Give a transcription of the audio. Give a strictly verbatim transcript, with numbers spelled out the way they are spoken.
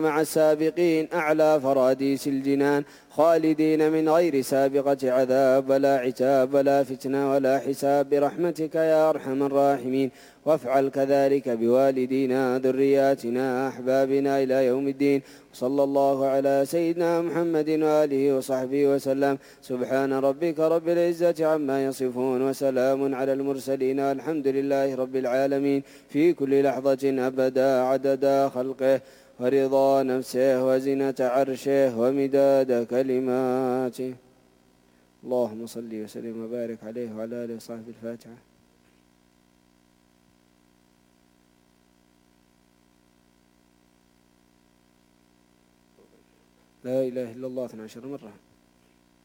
مع السابقين أعلى فراديس الجنان خالدين من غير سابقة عذاب ولا عتاب ولا فتنة ولا حساب برحمتك يا أرحم الراحمين. وافعل كذلك بوالدينا ذرياتنا أحبابنا إلى يوم الدين. صلى الله على سيدنا محمد وآله وصحبه وسلم. سبحان ربك رب العزة عما يصفون وسلام على المرسلين والحمد لله رب العالمين. في كل لحظة أبدا عدد خلقه ورضا نفسه وزنة عرشه ومداد كلماته. اللهم صل وسلم وبارك عليه وعلى آله وصحبه. الفاتحة. لا إله إلا الله اثنتا عشرة مرة.